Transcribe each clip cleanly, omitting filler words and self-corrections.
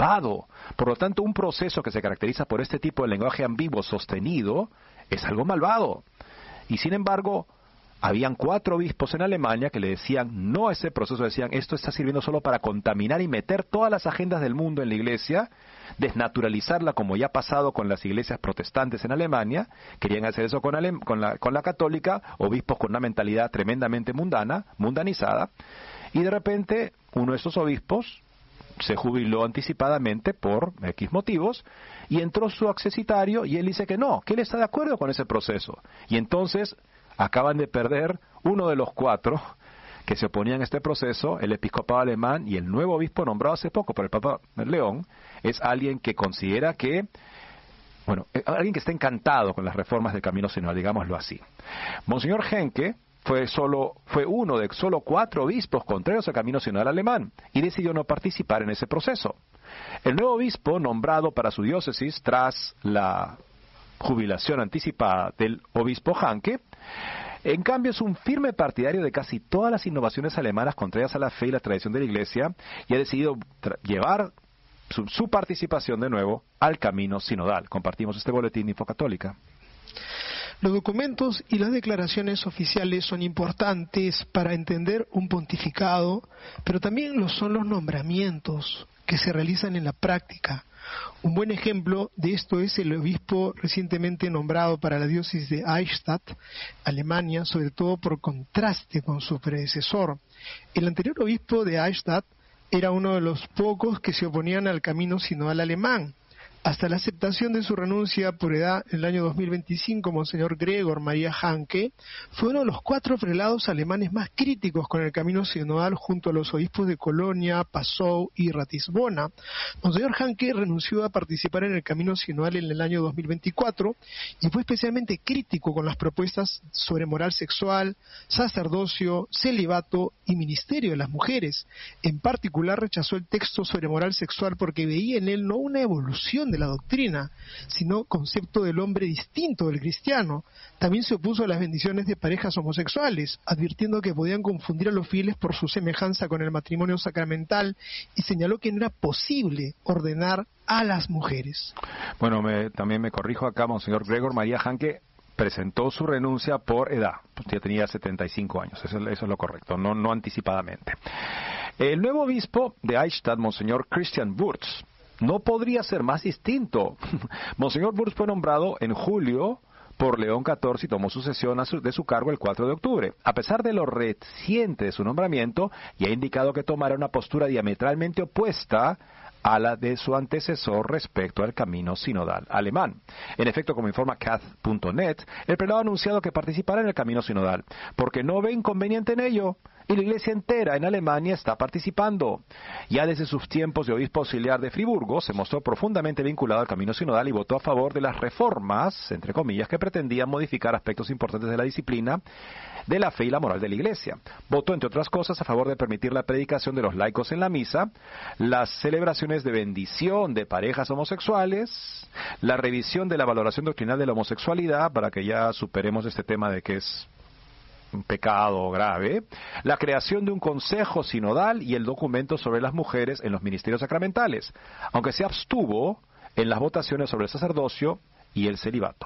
malvado. Por lo tanto, un proceso que se caracteriza por este tipo de lenguaje ambiguo sostenido es algo malvado. Y sin embargo, habían 4 obispos en Alemania que le decían no a ese proceso, decían esto está sirviendo solo para contaminar y meter todas las agendas del mundo en la iglesia, desnaturalizarla como ya ha pasado con las iglesias protestantes en Alemania. Querían hacer eso con la católica, obispos con una mentalidad tremendamente mundanizada, y de repente uno de esos obispos se jubiló anticipadamente por X motivos, y entró su accesitario y él dice que no, que él está de acuerdo con ese proceso. Y entonces acaban de perder uno de los 4 que se oponían a este proceso, el episcopado alemán, y el nuevo obispo nombrado hace poco por el Papa León es alguien que considera que, alguien que está encantado con las reformas del camino sinodal, digámoslo así. Monseñor Henke fue uno de solo 4 obispos contrarios al camino sinodal alemán y decidió no participar en ese proceso. El nuevo obispo nombrado para su diócesis tras la jubilación anticipada del obispo Henke, en cambio es un firme partidario de casi todas las innovaciones alemanas contrarias a la fe y la tradición de la Iglesia, y ha decidido llevar su participación de nuevo al camino sinodal. Compartimos este boletín de Infocatólica. Los documentos y las declaraciones oficiales son importantes para entender un pontificado, pero también lo son los nombramientos que se realizan en la práctica. Un buen ejemplo de esto es el obispo recientemente nombrado para la diócesis de Eichstätt, Alemania, sobre todo por contraste con su predecesor. El anterior obispo de Eichstätt era uno de los pocos que se oponían al camino sinodal alemán. Hasta la aceptación de su renuncia por edad en el año 2025, Monseñor Gregor María Henke fue uno de los 4 prelados alemanes más críticos con el camino sinodal junto a los obispos de Colonia, Passau y Ratisbona. Monseñor Henke renunció a participar en el camino sinodal en el año 2024 y fue especialmente crítico con las propuestas sobre moral sexual, sacerdocio, celibato y ministerio de las mujeres. En particular rechazó el texto sobre moral sexual porque veía en él no una evolución de la doctrina, sino concepto del hombre distinto del cristiano. También se opuso a las bendiciones de parejas homosexuales, advirtiendo que podían confundir a los fieles por su semejanza con el matrimonio sacramental, y señaló que no era posible ordenar a las mujeres. Bueno, también me corrijo acá, Monseñor Gregor María Henke presentó su renuncia por edad, pues ya tenía 75 años, eso es lo correcto, no anticipadamente. El nuevo obispo de Eichstätt, Monseñor Christian Wurz, no podría ser más distinto. Monseñor Wurz fue nombrado en julio por León XIV y tomó sucesión de su cargo el 4 de octubre. A pesar de lo reciente de su nombramiento, ya ha indicado que tomará una postura diametralmente opuesta a la de su antecesor respecto al camino sinodal alemán. En efecto, como informa cath.net, el prelado ha anunciado que participará en el camino sinodal, porque no ve inconveniente en ello, y la iglesia entera en Alemania está participando. Ya desde sus tiempos de obispo auxiliar de Friburgo, se mostró profundamente vinculado al camino sinodal y votó a favor de las reformas, entre comillas, que pretendían modificar aspectos importantes de la disciplina, de la fe y la moral de la iglesia. Votó, entre otras cosas, a favor de permitir la predicación de los laicos en la misa, las celebraciones de bendición de parejas homosexuales, la revisión de la valoración doctrinal de la homosexualidad, para que ya superemos este tema de que es un pecado grave, la creación de un consejo sinodal y el documento sobre las mujeres en los ministerios sacramentales, aunque se abstuvo en las votaciones sobre el sacerdocio y el celibato.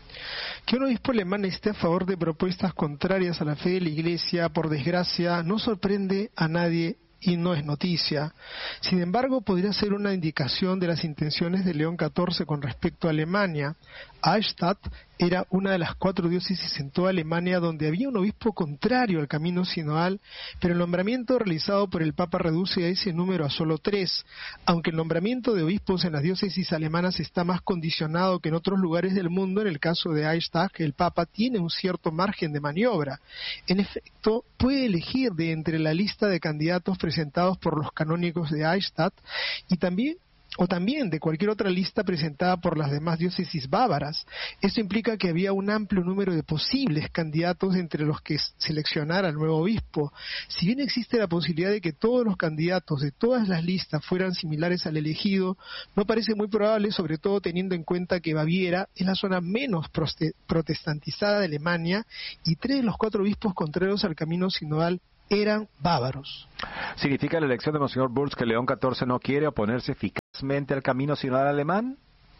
Que un obispo alemán esté a favor de propuestas contrarias a la fe de la Iglesia, por desgracia, no sorprende a nadie y no es noticia. Sin embargo, podría ser una indicación de las intenciones de León XIV con respecto a Alemania. Eichstätt era una de las 4 diócesis en toda Alemania donde había un obispo contrario al camino sinodal, pero el nombramiento realizado por el Papa reduce a ese número a solo 3, aunque el nombramiento de obispos en las diócesis alemanas está más condicionado que en otros lugares del mundo. En el caso de Eichstätt, el Papa tiene un cierto margen de maniobra. En efecto, puede elegir de entre la lista de candidatos presentados por los canónigos de Eichstätt y también de cualquier otra lista presentada por las demás diócesis bávaras. Esto implica que había un amplio número de posibles candidatos entre los que seleccionar al nuevo obispo. Si bien existe la posibilidad de que todos los candidatos de todas las listas fueran similares al elegido, no parece muy probable, sobre todo teniendo en cuenta que Baviera es la zona menos protestantizada de Alemania y 3 de los 4 obispos contrarios al camino sinodal eran bávaros. ¿Significa la elección de Monseñor Wurz que León XIV no quiere oponerse eficazmente eficazmente al camino sinodal alemán?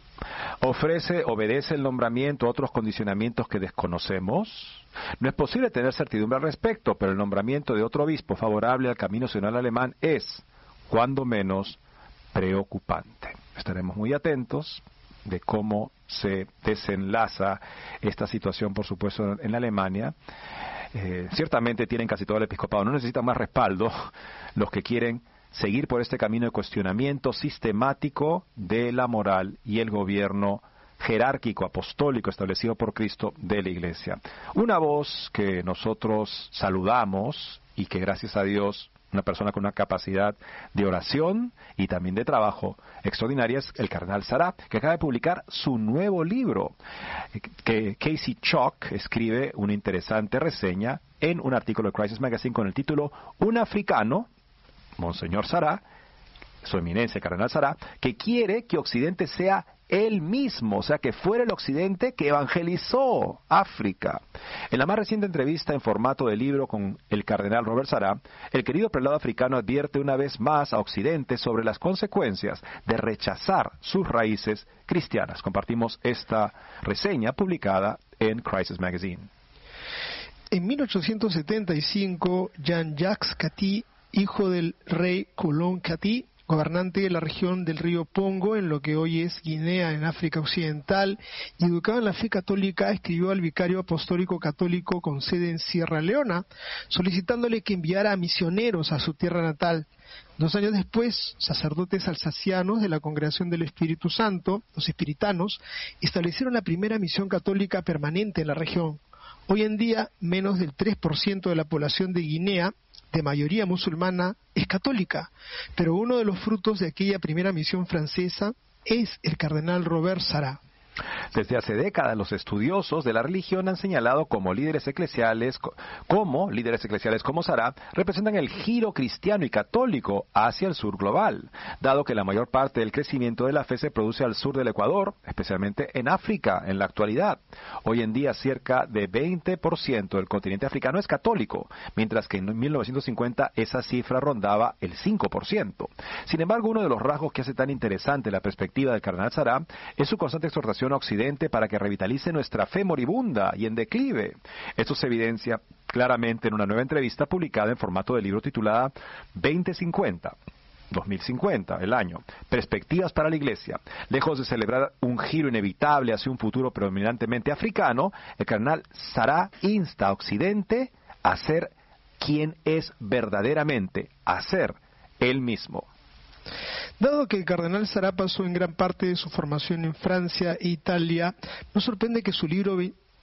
¿Obedece el nombramiento a otros condicionamientos que desconocemos? No es posible tener certidumbre al respecto, pero el nombramiento de otro obispo favorable al camino sinodal alemán es, cuando menos, preocupante. Estaremos muy atentos de cómo se desenlaza esta situación, por supuesto, en Alemania. Ciertamente tienen casi todo el episcopado, no necesitan más respaldo los que quieren seguir por este camino de cuestionamiento sistemático de la moral y el gobierno jerárquico, apostólico, establecido por Cristo de la Iglesia. Una voz que nosotros saludamos y que, gracias a Dios, una persona con una capacidad de oración y también de trabajo extraordinaria es el cardenal Sarah, que acaba de publicar su nuevo libro. Que Casey Chock escribe una interesante reseña en un artículo de Crisis Magazine con el título Un africano, Monseñor Sarah, su eminencia, cardenal Sarah, que quiere que Occidente sea él mismo, o sea, que fuera el Occidente que evangelizó África. En la más reciente entrevista en formato de libro con el cardenal Robert Sarah, el querido prelado africano advierte una vez más a Occidente sobre las consecuencias de rechazar sus raíces cristianas. Compartimos esta reseña publicada en Crisis Magazine. En 1875, Jean-Jacques Catí, hijo del rey Coulon Catí, gobernante de la región del río Pongo, en lo que hoy es Guinea, en África Occidental, y educado en la fe católica, escribió al vicario apostólico católico con sede en Sierra Leona, solicitándole que enviara a misioneros a su tierra natal. 2 años después, sacerdotes alsacianos de la Congregación del Espíritu Santo, los espiritanos, establecieron la primera misión católica permanente en la región. Hoy en día, menos del 3% de la población de Guinea, de mayoría musulmana, es católica, pero uno de los frutos de aquella primera misión francesa es el cardenal Robert Sarah. Desde hace décadas los estudiosos de la religión han señalado como líderes eclesiales como Sarah representan el giro cristiano y católico hacia el sur global, dado que la mayor parte del crecimiento de la fe se produce al sur del Ecuador, especialmente en África en la actualidad. Hoy en día cerca de 20% del continente africano es católico, mientras que en 1950 esa cifra rondaba el 5%. Sin embargo, uno de los rasgos que hace tan interesante la perspectiva del cardenal Sarah es su constante exhortación a Occidente para que revitalice nuestra fe moribunda y en declive. Esto se evidencia claramente en una nueva entrevista publicada en formato de libro titulada 2050, el año, Perspectivas para la Iglesia. Lejos de celebrar un giro inevitable hacia un futuro predominantemente africano, el cardenal Sarah insta a Occidente a ser quien es verdaderamente, a ser él mismo. Dado que el cardenal Sarah pasó en gran parte de su formación en Francia e Italia, no sorprende que su libro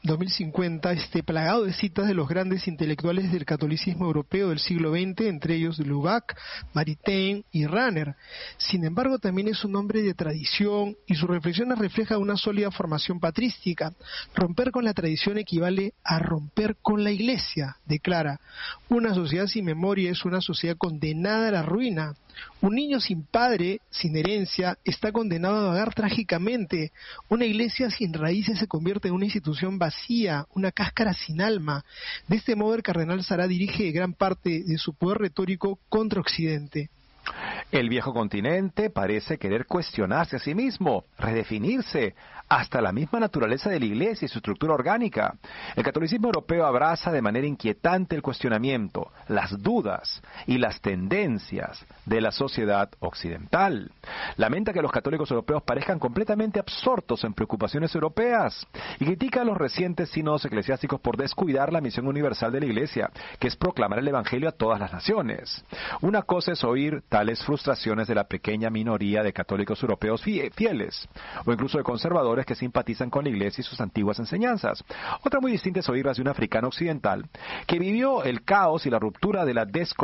2050 esté plagado de citas de los grandes intelectuales del catolicismo europeo del siglo XX, entre ellos Lubac, Maritain y Rahner. Sin embargo, también es un hombre de tradición y sus reflexiones reflejan una sólida formación patrística. Romper con la tradición equivale a romper con la Iglesia, declara. Una sociedad sin memoria es una sociedad condenada a la ruina. Un niño sin padre, sin herencia, está condenado a vagar trágicamente. Una iglesia sin raíces se convierte en una institución vacía, una cáscara sin alma. De este modo, el cardenal Sarah dirige gran parte de su poder retórico contra Occidente. El viejo continente parece querer cuestionarse a sí mismo, redefinirse, hasta la misma naturaleza de la Iglesia y su estructura orgánica. El catolicismo europeo abraza de manera inquietante el cuestionamiento, las dudas y las tendencias de la sociedad occidental. Lamenta que los católicos europeos parezcan completamente absortos en preocupaciones europeas y critica a los recientes sínodos eclesiásticos por descuidar la misión universal de la Iglesia, que es proclamar el Evangelio a todas las naciones. Una cosa es oír tales frustraciones de la pequeña minoría de católicos europeos fieles, o incluso de conservadores que simpatizan con la Iglesia y sus antiguas enseñanzas. Otra muy distinta es oírlas de un africano occidental que vivió el caos y la ruptura de la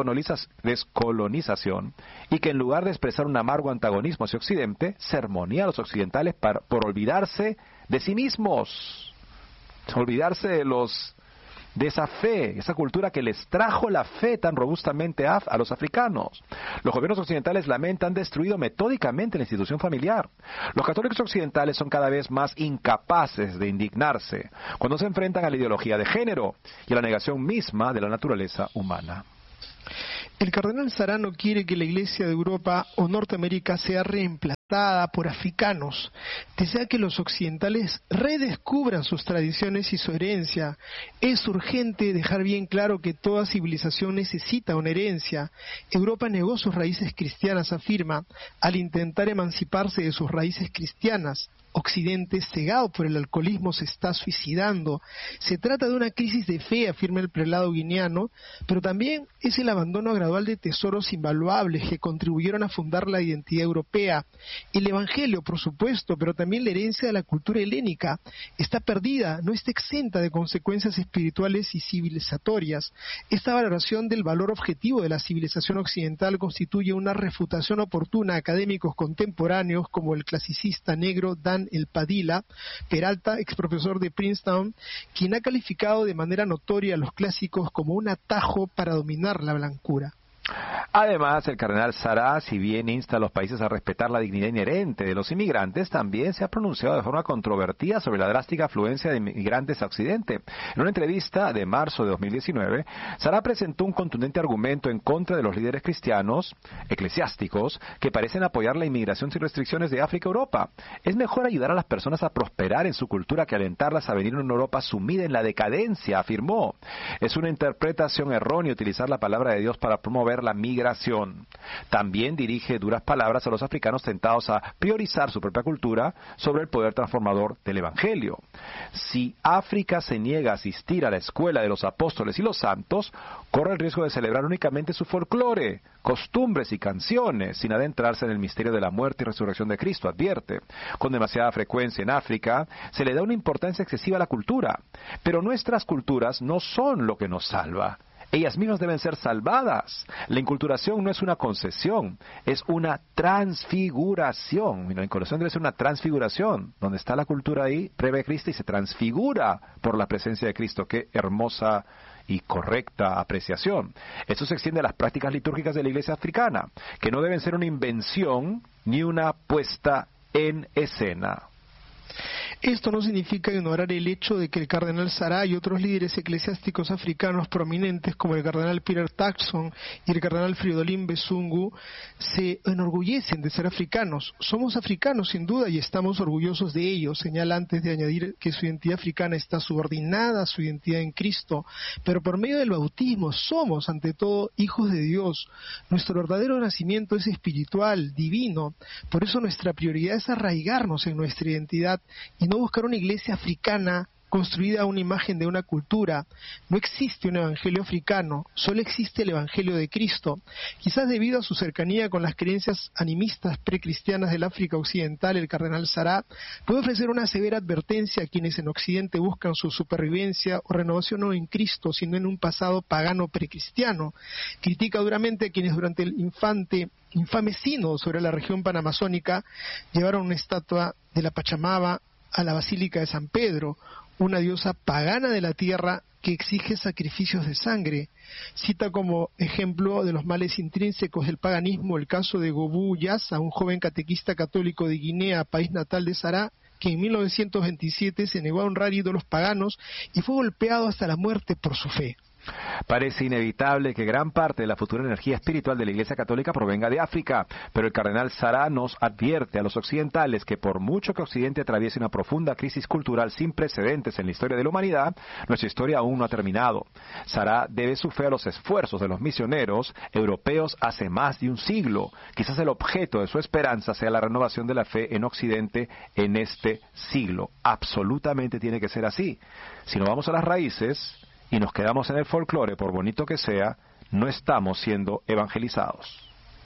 descolonización y que en lugar de expresar un amargo antagonismo hacia Occidente, sermonía a los occidentales por olvidarse de sí mismos, olvidarse de esa fe, esa cultura que les trajo la fe tan robustamente a los africanos. Los gobiernos occidentales han destruido metódicamente la institución familiar. Los católicos occidentales son cada vez más incapaces de indignarse cuando se enfrentan a la ideología de género y a la negación misma de la naturaleza humana. El cardenal Sará no quiere que la Iglesia de Europa o Norteamérica sea reemplazada por africanos. Desea que los occidentales redescubran sus tradiciones y su herencia. Es urgente dejar bien claro que toda civilización necesita una herencia. Europa negó sus raíces cristianas, afirma, al intentar emanciparse de sus raíces cristianas. Occidente, cegado por el alcoholismo, se está suicidando. Se trata de una crisis de fe, afirma el prelado guineano, pero también es el abandono gradual de tesoros invaluables que contribuyeron a fundar la identidad europea. El Evangelio, por supuesto, pero también la herencia de la cultura helénica está perdida, no está exenta de consecuencias espirituales y civilizatorias. Esta valoración del valor objetivo de la civilización occidental constituye una refutación oportuna a académicos contemporáneos como el clasicista negro Dan El Padilla Peralta, ex profesor de Princeton, quien ha calificado de manera notoria a los clásicos como un atajo para dominar la blancura. Además, el cardenal Sará, si bien insta a los países a respetar la dignidad inherente de los inmigrantes, también se ha pronunciado de forma controvertida sobre la drástica afluencia de inmigrantes a Occidente. En una entrevista de marzo de 2019, Sará presentó un contundente argumento en contra de los líderes cristianos, eclesiásticos, que parecen apoyar la inmigración sin restricciones de África a Europa. Es mejor ayudar a las personas a prosperar en su cultura que alentarlas a venir a una Europa sumida en la decadencia, afirmó. Es una interpretación errónea utilizar la palabra de Dios para promover la migración. También dirige duras palabras a los africanos tentados a priorizar su propia cultura sobre el poder transformador del Evangelio. Si África se niega a asistir a la escuela de los apóstoles y los santos, corre el riesgo de celebrar únicamente su folclore, costumbres y canciones, sin adentrarse en el misterio de la muerte y resurrección de Cristo, advierte. Con demasiada frecuencia en África se le da una importancia excesiva a la cultura, pero nuestras culturas no son lo que nos salva. Ellas mismas deben ser salvadas. La inculturación no es una concesión, es una transfiguración. La inculturación debe ser una transfiguración. Donde está la cultura ahí, prevé Cristo y se transfigura por la presencia de Cristo. Qué hermosa y correcta apreciación. Esto se extiende a las prácticas litúrgicas de la Iglesia africana, que no deben ser una invención ni una puesta en escena. Esto no significa ignorar el hecho de que el cardenal Sará y otros líderes eclesiásticos africanos prominentes como el cardenal Peter Turkson y el cardenal Fridolin Besungu se enorgullecen de ser africanos. Somos africanos sin duda y estamos orgullosos de ello, señala antes de añadir que su identidad africana está subordinada a su identidad en Cristo, pero por medio del bautismo somos ante todo hijos de Dios. Nuestro verdadero nacimiento es espiritual, divino, por eso nuestra prioridad es arraigarnos en nuestra identidad y no buscar una iglesia africana construida a una imagen de una cultura. No existe un evangelio africano, solo existe el evangelio de Cristo. Quizás debido a su cercanía con las creencias animistas precristianas del África Occidental, el cardenal Sará puede ofrecer una severa advertencia a quienes en Occidente buscan su supervivencia o renovación no en Cristo, sino en un pasado pagano precristiano. Critica duramente a quienes durante el infame sínodo sobre la región panamazónica llevaron una estatua de la Pachamama a la Basílica de San Pedro, una diosa pagana de la tierra que exige sacrificios de sangre. Cita como ejemplo de los males intrínsecos del paganismo el caso de Gobu Yasa, un joven catequista católico de Guinea, país natal de Sará, que en 1927 se negó a honrar ídolos paganos y fue golpeado hasta la muerte por su fe. Parece inevitable que gran parte de la futura energía espiritual de la Iglesia Católica provenga de África, pero el cardenal Sará nos advierte a los occidentales que por mucho que Occidente atraviese una profunda crisis cultural sin precedentes en la historia de la humanidad, nuestra historia aún no ha terminado. Sará debe su fe a los esfuerzos de los misioneros europeos hace más de un siglo. Quizás el objeto de su esperanza sea la renovación de la fe en Occidente en este siglo. Absolutamente tiene que ser así. Si no vamos a las raíces y nos quedamos en el folclore, por bonito que sea, no estamos siendo evangelizados.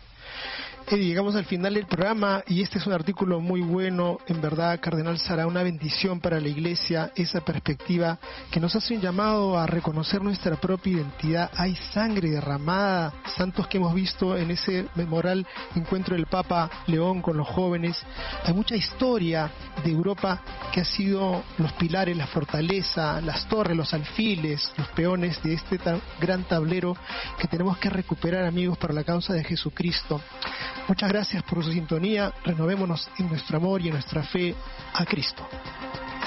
Llegamos al final del programa y este es un artículo muy bueno, en verdad, cardenal Sará, una bendición para la Iglesia, esa perspectiva que nos hace un llamado a reconocer nuestra propia identidad. Hay sangre derramada, santos que hemos visto en ese memorable encuentro del Papa León con los jóvenes. Hay mucha historia de Europa que ha sido los pilares, la fortaleza, las torres, los alfiles, los peones de este gran tablero que tenemos que recuperar, amigos, para la causa de Jesucristo. Muchas gracias por su sintonía. Renovémonos en nuestro amor y en nuestra fe a Cristo.